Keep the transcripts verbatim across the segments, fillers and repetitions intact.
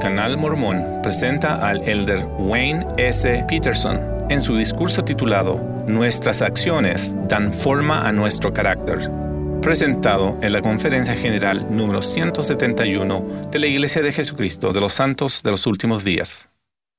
Canal Mormón presenta al elder Wayne S. Peterson en su discurso titulado Nuestras acciones dan forma a nuestro carácter, presentado en la Conferencia General número ciento setenta y uno de la Iglesia de Jesucristo de los Santos de los Últimos Días.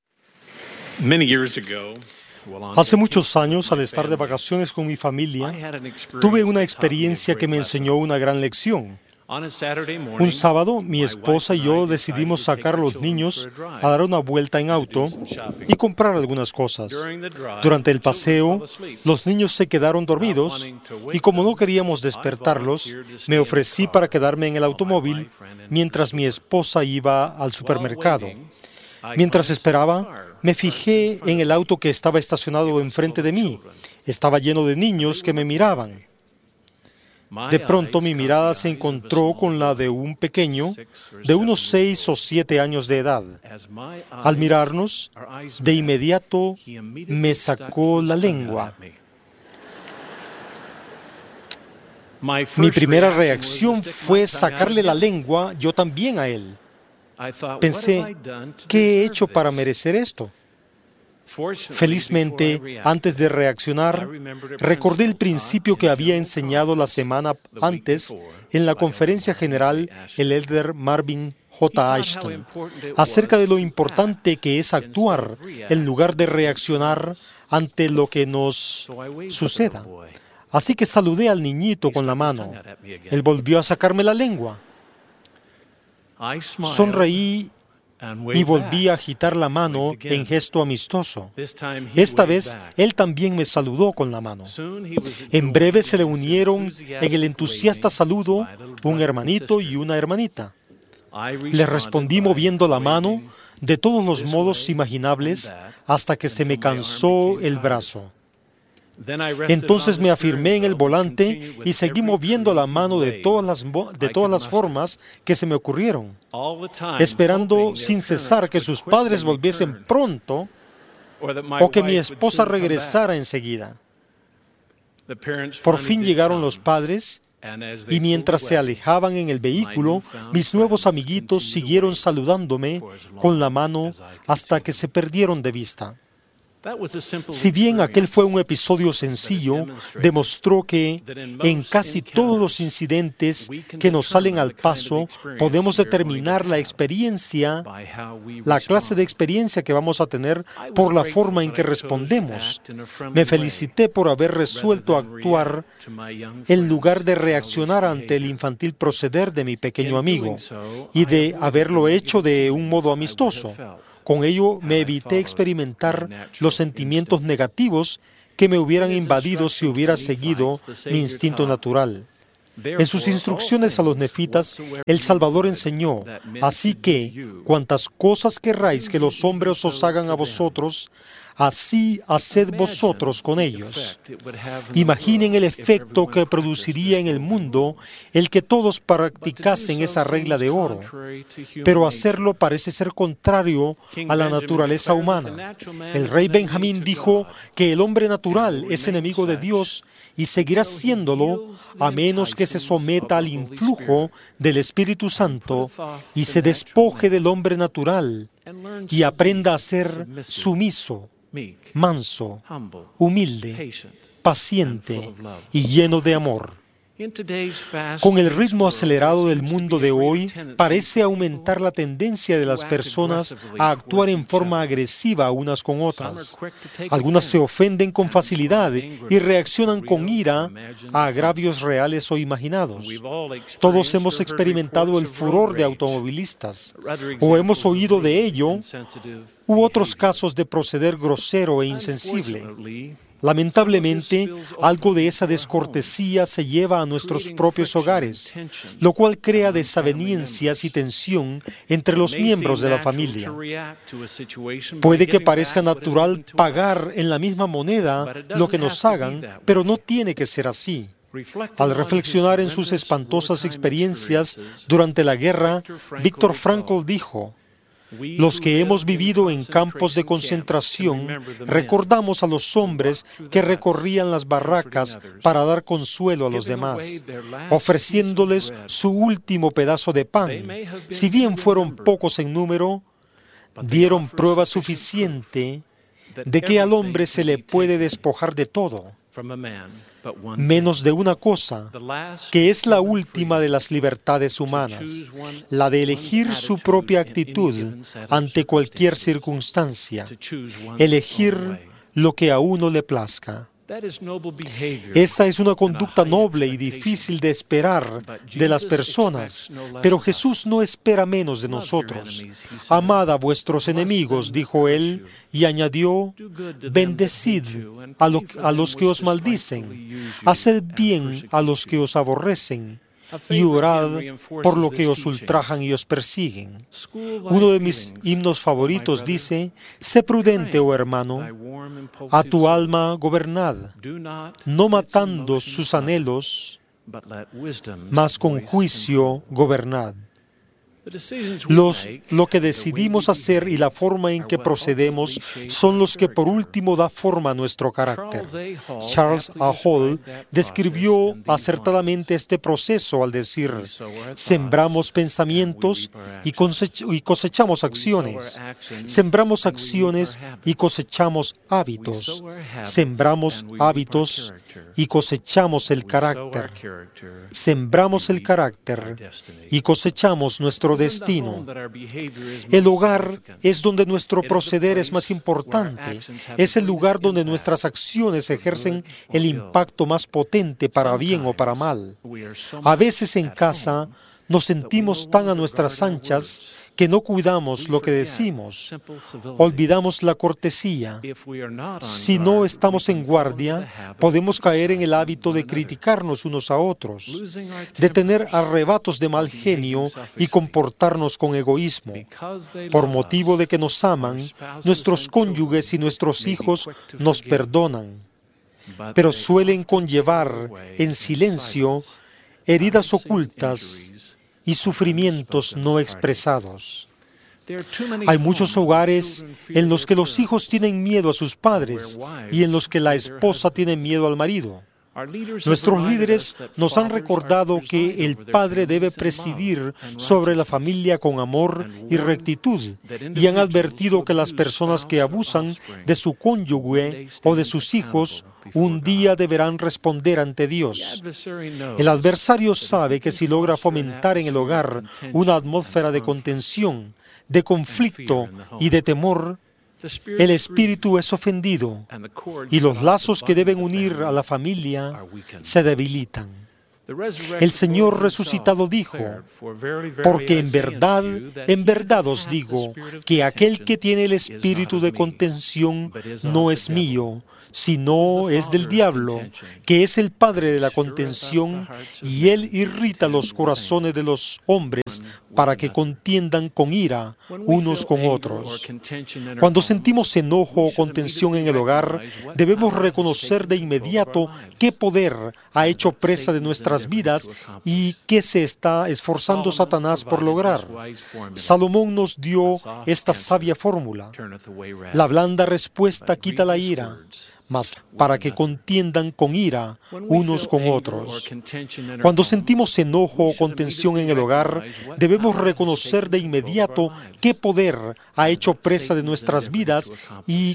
Hace muchos años, al estar de vacaciones con mi familia, tuve una experiencia que me enseñó una gran lección. Un sábado, mi esposa y yo decidimos sacar a los niños a dar una vuelta en auto y comprar algunas cosas. Durante el paseo, los niños se quedaron dormidos y como no queríamos despertarlos, me ofrecí para quedarme en el automóvil mientras mi esposa iba al supermercado. Mientras esperaba, me fijé en el auto que estaba estacionado enfrente de mí. Estaba lleno de niños que me miraban. De pronto mi mirada se encontró con la de un pequeño de unos seis o siete años de edad. Al mirarnos, de inmediato me sacó la lengua. Mi primera reacción fue sacarle la lengua yo también a él. Pensé, ¿qué he hecho para merecer esto? Felizmente, antes de reaccionar, recordé el principio que había enseñado la semana antes en la conferencia general el elder Marvin J. Ashton, acerca de lo importante que es actuar en lugar de reaccionar ante lo que nos suceda. Así que saludé al niñito con la mano. Él volvió a sacarme la lengua. Sonreí y volví a agitar la mano en gesto amistoso. Esta vez, él también me saludó con la mano. En breve se le unieron en el entusiasta saludo un hermanito y una hermanita. Le respondí moviendo la mano de todos los modos imaginables hasta que se me cansó el brazo. Entonces me afirmé en el volante y seguí moviendo la mano de todas las, de todas las formas que se me ocurrieron, esperando sin cesar que sus padres volviesen pronto o que mi esposa regresara enseguida. Por fin llegaron los padres y mientras se alejaban en el vehículo, mis nuevos amiguitos siguieron saludándome con la mano hasta que se perdieron de vista. Si bien aquel fue un episodio sencillo, demostró que en casi todos los incidentes que nos salen al paso, podemos determinar la experiencia, la clase de experiencia que vamos a tener por la forma en que respondemos. Me felicité por haber resuelto actuar en lugar de reaccionar ante el infantil proceder de mi pequeño amigo y de haberlo hecho de un modo amistoso. Con ello me evité experimentar los sentimientos negativos que me hubieran invadido si hubiera seguido mi instinto natural. En sus instrucciones a los nefitas, el Salvador enseñó, así que, cuantas cosas querráis que los hombres os hagan a vosotros, así haced vosotros con ellos. Imaginen el efecto que produciría en el mundo el que todos practicasen esa regla de oro, pero hacerlo parece ser contrario a la naturaleza humana. El rey Benjamín dijo que el hombre natural es enemigo de Dios y seguirá siéndolo a menos que se someta al influjo del Espíritu Santo y se despoje del hombre natural y aprenda a ser sumiso, manso, humilde, paciente y lleno de amor. Con el ritmo acelerado del mundo de hoy, parece aumentar la tendencia de las personas a actuar en forma agresiva unas con otras. Algunas se ofenden con facilidad y reaccionan con ira a agravios reales o imaginados. Todos hemos experimentado el furor de automovilistas, o hemos oído de ello, u otros casos de proceder grosero e insensible. Lamentablemente, algo de esa descortesía se lleva a nuestros propios hogares, lo cual crea desavenencias y tensión entre los miembros de la familia. Puede que parezca natural pagar en la misma moneda lo que nos hagan, pero no tiene que ser así. Al reflexionar en sus espantosas experiencias durante la guerra, Viktor Frankl dijo: los que hemos vivido en campos de concentración recordamos a los hombres que recorrían las barracas para dar consuelo a los demás, ofreciéndoles su último pedazo de pan. Si bien fueron pocos en número, dieron prueba suficiente de que al hombre se le puede despojar de todo, menos de una cosa, que es la última de las libertades humanas, la de elegir su propia actitud ante cualquier circunstancia, elegir lo que a uno le plazca. Esa es una conducta noble y difícil de esperar de las personas, pero Jesús no espera menos de nosotros. Amad a vuestros enemigos, dijo Él, y añadió, bendecid a, lo, a los que os maldicen, haced bien a los que os aborrecen, y orad por lo que os ultrajan y os persiguen. Uno de mis himnos favoritos dice, sé prudente, oh hermano, a tu alma gobernad, no matando sus anhelos, mas con juicio gobernad. Los, lo que decidimos hacer y la forma en que procedemos son los que por último da forma a nuestro carácter. Charles A. Hall describió acertadamente este proceso al decir, sembramos pensamientos y cosechamos acciones. Sembramos acciones y cosechamos hábitos. Sembramos hábitos y cosechamos el carácter. Sembramos el carácter y cosechamos nuestro destino. El hogar es donde nuestro proceder es más importante. Es el lugar donde nuestras acciones ejercen el impacto más potente para bien o para mal. A veces en casa nos sentimos tan a nuestras anchas que no cuidamos lo que decimos. Olvidamos la cortesía. Si no estamos en guardia, podemos caer en el hábito de criticarnos unos a otros, de tener arrebatos de mal genio y comportarnos con egoísmo. Por motivo de que nos aman, nuestros cónyuges y nuestros hijos nos perdonan, pero suelen conllevar en silencio heridas ocultas y sufrimientos no expresados. Hay muchos hogares en los que los hijos tienen miedo a sus padres y en los que la esposa tiene miedo al marido. Nuestros líderes nos han recordado que el padre debe presidir sobre la familia con amor y rectitud y han advertido que las personas que abusan de su cónyuge o de sus hijos un día deberán responder ante Dios. El adversario sabe que si logra fomentar en el hogar una atmósfera de contención, de conflicto y de temor, el espíritu es ofendido y los lazos que deben unir a la familia se debilitan. El Señor resucitado dijo, porque en verdad, en verdad os digo, que aquel que tiene el espíritu de contención no es mío, sino es del diablo, que es el padre de la contención, y él irrita los corazones de los hombres para que contiendan con ira unos con otros. Cuando sentimos enojo o contención en el hogar, debemos reconocer de inmediato qué poder ha hecho presa de nuestras vidas y qué se está esforzando Satanás por lograr. Salomón nos dio esta sabia fórmula. La blanda respuesta quita la ira, mas para que contiendan con ira unos con otros. Cuando sentimos enojo o contención en el hogar, debemos reconocer de inmediato qué poder ha hecho presa de nuestras vidas y